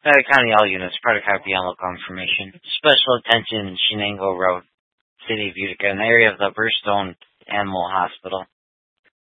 County all units, Product beyond local information. Special attention, Shenango Road, City of Utica, in the area of the Bridgestone Animal Hospital.